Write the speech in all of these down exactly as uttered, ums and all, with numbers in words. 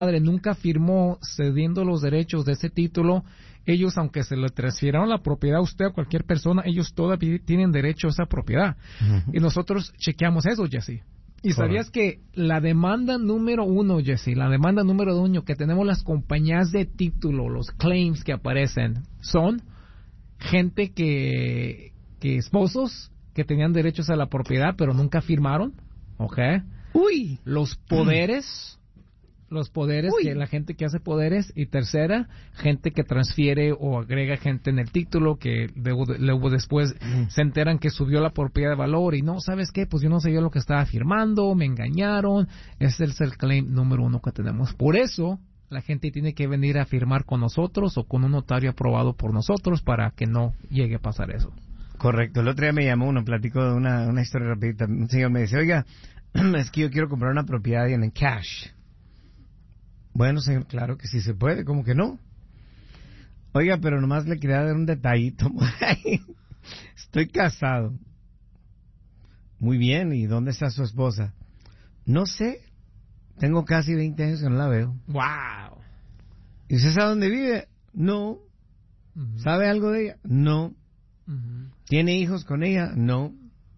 padre nunca firmó cediendo los derechos de ese título, ellos, aunque se le transfirieron la propiedad a usted o a cualquier persona, ellos todavía tienen derecho a esa propiedad. Uh-huh. Y nosotros chequeamos eso, Jesse. ¿Y sabías que la demanda número uno, Jesse, la demanda número uno que tenemos las compañías de título, los claims que aparecen, son gente que, que esposos que tenían derechos a la propiedad pero nunca firmaron, ¿ok? Uy. Los poderes... los poderes, que la gente que hace poderes, y tercera, gente que transfiere o agrega gente en el título, que luego, luego después mm. se enteran que subió la propiedad de valor y no, ¿sabes qué? Pues yo no sabía lo que estaba firmando, me engañaron. Ese es el claim número uno que tenemos. Por eso, la gente tiene que venir a firmar con nosotros o con un notario aprobado por nosotros para que no llegue a pasar eso. Correcto. El otro día me llamó uno, platicó de una, una historia rapidita. Un señor me dice, oiga, es que yo quiero comprar una propiedad en cash. Bueno, señor, claro que sí se puede, ¿cómo que no? Oiga, pero nomás le quería dar un detallito. Estoy casado. Muy bien, ¿y dónde está su esposa? No sé, tengo casi veinte años que no la veo. ¡Wow! ¿Y usted sabe dónde vive? No. Uh-huh. ¿Sabe algo de ella? No. Uh-huh. ¿Tiene hijos con ella? No.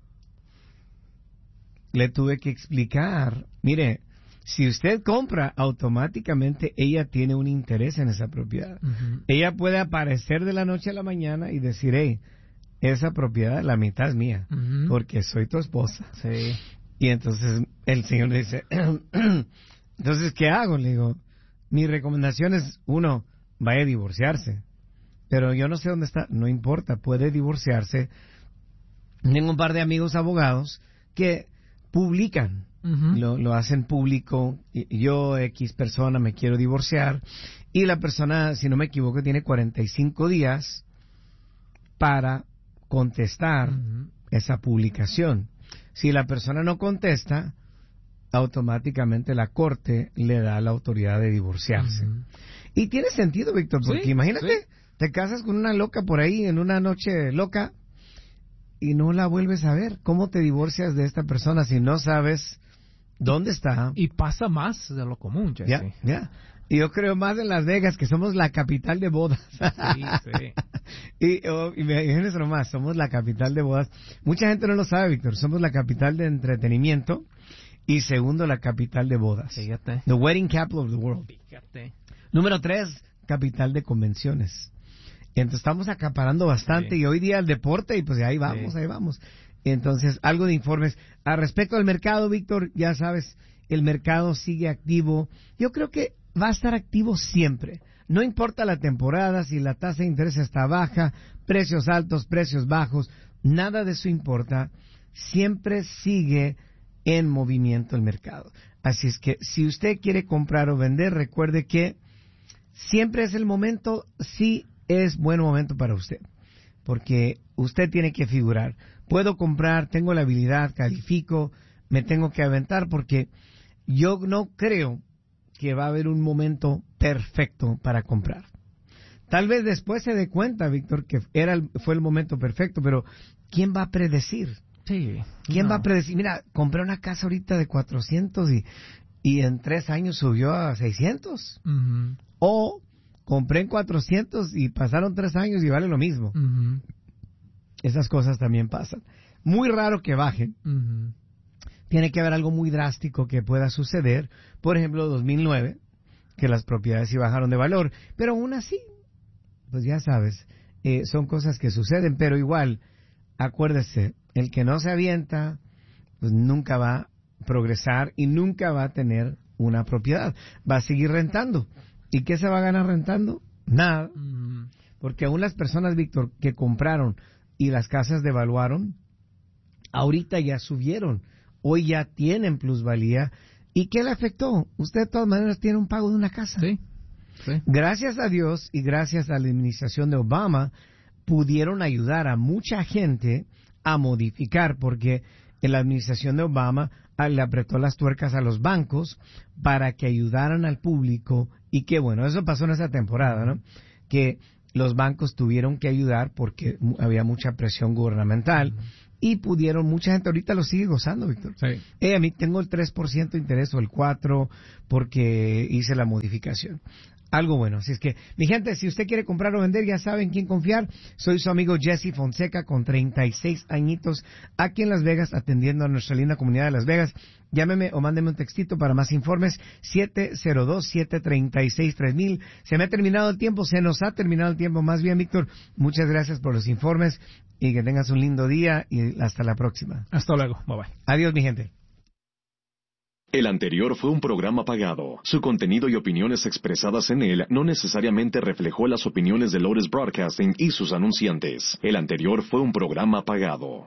Le tuve que explicar, mire... Si usted compra, automáticamente ella tiene un interés en esa propiedad. Uh-huh. Ella puede aparecer de la noche a la mañana y decir, hey, esa propiedad, la mitad es mía, uh-huh. porque soy tu esposa. Sí. Y entonces el señor le dice, entonces, ¿qué hago? Le digo, mi recomendación es, uno, vaya a divorciarse. Pero yo no sé dónde está, no importa, puede divorciarse. Tengo un par de amigos abogados que publican. Uh-huh. Lo, lo hacen público. Yo, X persona, me quiero divorciar. Y la persona, si no me equivoco, tiene cuarenta y cinco días para contestar uh-huh. esa publicación. Si la persona no contesta, automáticamente la corte le da la autoridad de divorciarse. Uh-huh. Y tiene sentido, Víctor, porque sí, imagínate, sí. te casas con una loca por ahí en una noche loca y no la vuelves a ver. ¿Cómo te divorcias de esta persona si no sabes dónde está? Y pasa más de lo común, Jesse. Ya, yeah, ya. Yeah. Y yo creo más en Las Vegas, que somos la capital de bodas. Sí, sí. y, oh, y imagínense nomás, somos la capital de bodas. Mucha gente no lo sabe, Víctor. Somos la capital de entretenimiento y segundo, la capital de bodas. Fíjate. The wedding capital of the world. Fíjate. Número tres, capital de convenciones. Entonces estamos acaparando bastante sí. y hoy día el deporte y pues ahí vamos, sí. ahí vamos. Entonces, algo de informes. A respecto al mercado, Víctor, ya sabes, el mercado sigue activo. Yo creo que va a estar activo siempre. No importa la temporada, si la tasa de interés está baja, precios altos, precios bajos, nada de eso importa. Siempre sigue en movimiento el mercado. Así es que si usted quiere comprar o vender, recuerde que siempre es el momento, sí es buen momento para usted. Porque usted tiene que figurar. Puedo comprar, tengo la habilidad, califico, me tengo que aventar porque yo no creo que va a haber un momento perfecto para comprar. Tal vez después se dé cuenta, Víctor, que era el, fue el momento perfecto, pero ¿quién va a predecir? Sí. ¿Quién no. va a predecir? Mira, compré una casa ahorita de cuatrocientos y, y en tres años subió a seiscientos. Uh-huh. O compré en cuatrocientos y pasaron tres años y vale lo mismo. Uh-huh. Esas cosas también pasan. Muy raro que bajen. Uh-huh. Tiene que haber algo muy drástico que pueda suceder. Por ejemplo, dos mil nueve, que las propiedades sí bajaron de valor. Pero aún así, pues ya sabes, eh, son cosas que suceden. Pero igual, acuérdese, el que no se avienta, pues nunca va a progresar y nunca va a tener una propiedad. Va a seguir rentando. ¿Y qué se va a ganar rentando? Nada. Uh-huh. Porque aún las personas, Víctor, que compraron y las casas devaluaron, ahorita ya subieron, hoy ya tienen plusvalía. ¿Y qué le afectó? Usted de todas maneras tiene un pago de una casa. Sí, sí. Gracias a Dios y gracias a la administración de Obama, pudieron ayudar a mucha gente a modificar, porque en la administración de Obama le apretó las tuercas a los bancos para que ayudaran al público. Y qué bueno, eso pasó en esa temporada, ¿no? Que los bancos tuvieron que ayudar porque había mucha presión gubernamental. Uh-huh. y pudieron, mucha gente ahorita lo sigue gozando, Víctor. Sí. Eh, a mí tengo el tres por ciento de interés o el cuatro por ciento porque hice la modificación. Algo bueno. Así es que, mi gente, si usted quiere comprar o vender, ya saben quién confiar. Soy su amigo Jesse Fonseca, con treinta y seis añitos, aquí en Las Vegas, atendiendo a nuestra linda comunidad de Las Vegas. Llámeme o mándeme un textito para más informes, siete cero dos, siete tres seis, tres mil. Se me ha terminado el tiempo, se nos ha terminado el tiempo. Más bien, Víctor, muchas gracias por los informes y que tengas un lindo día y hasta la próxima. Hasta luego. Bye bye. Adiós, mi gente. El anterior fue un programa pagado. Su contenido y opiniones expresadas en él no necesariamente reflejó las opiniones de Lotus Broadcasting y sus anunciantes. El anterior fue un programa pagado.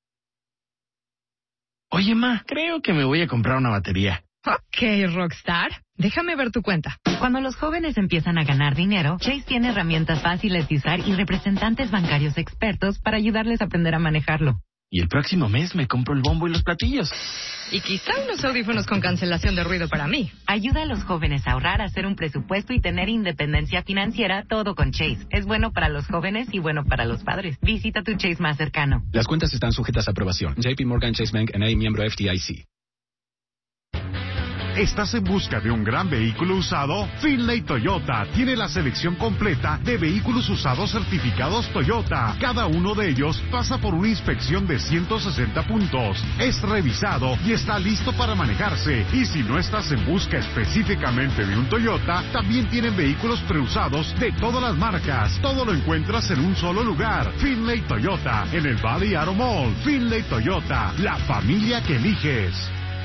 Oye, ma, creo que me voy a comprar una batería. Ok, Rockstar. Déjame ver tu cuenta. Cuando los jóvenes empiezan a ganar dinero, Chase tiene herramientas fáciles de usar y representantes bancarios expertos para ayudarles a aprender a manejarlo. Y el próximo mes me compro el bombo y los platillos. Y quizá unos audífonos con cancelación de ruido para mí. Ayuda a los jóvenes a ahorrar, a hacer un presupuesto y tener independencia financiera, todo con Chase. Es bueno para los jóvenes y bueno para los padres. Visita tu Chase más cercano. Las cuentas están sujetas a aprobación. J P Morgan Chase Bank N A, miembro F D I C. ¿Estás en busca de un gran vehículo usado? Finlay Toyota tiene la selección completa de vehículos usados certificados Toyota. Cada uno de ellos pasa por una inspección de ciento sesenta puntos. Es revisado y está listo para manejarse. Y si no estás en busca específicamente de un Toyota, también tienen vehículos preusados de todas las marcas. Todo lo encuentras en un solo lugar. Finlay Toyota, en el Valley Auto Mall. Finlay Toyota, la familia que eliges.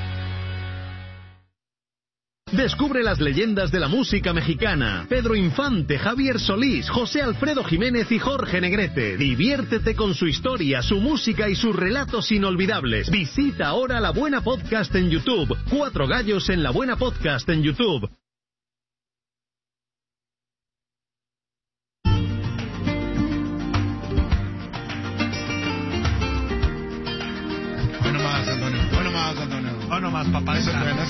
Descubre las leyendas de la música mexicana. Pedro Infante, Javier Solís, José Alfredo Jiménez y Jorge Negrete. Diviértete con su historia, su música y sus relatos inolvidables. Visita ahora La Buena Podcast en YouTube. Cuatro Gallos en La Buena Podcast en YouTube. Bueno más, Antonio. Bueno más, Antonio. Bueno más, papá.